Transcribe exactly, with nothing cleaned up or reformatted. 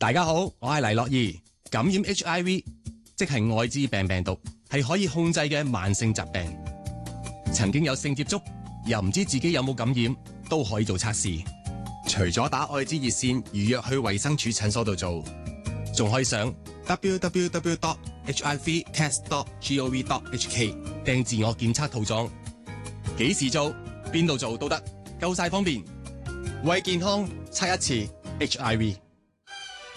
大家好，我係黎諾懿。感染 H I V 即係愛滋病病毒，係可以控制嘅慢性疾病。曾經有性接觸又唔知自己有冇感染，都可以做測試。除咗打愛滋熱線預約去衛生署診所度做，仲可以上 w w w dot h i v test dot gov dot h k 訂自我檢測套裝。幾時做，邊度做都得，夠晒方便。為健康測一次 H I V。